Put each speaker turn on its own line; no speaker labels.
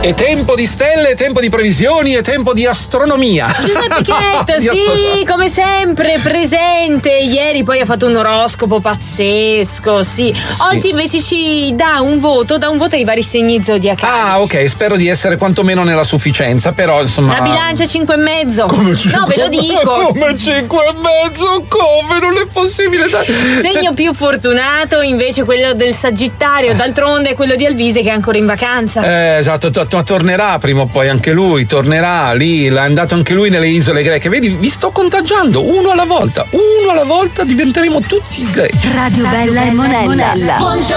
È tempo di stelle, è tempo di previsioni, è tempo di astronomia.
Giuseppe Chetto, sì, come sempre presente. Ieri poi ha fatto un oroscopo pazzesco, sì. Oggi invece ci dà un voto ai vari segni zodiacali.
Ah, ok, spero di essere quantomeno nella sufficienza, però insomma.
La bilancia 5,5.
Come 5?
No, ve lo dico.
Come 5,5? Come? Non è possibile.
Segno più fortunato invece quello del Sagittario, d'altronde è quello di Alvise che è ancora in vacanza.
Esatto, tornerà prima o poi anche lui, tornerà lì, è andato anche lui nelle isole greche. Vedi, vi sto contagiando, uno alla volta diventeremo tutti greci.
Radio Bella e Monella.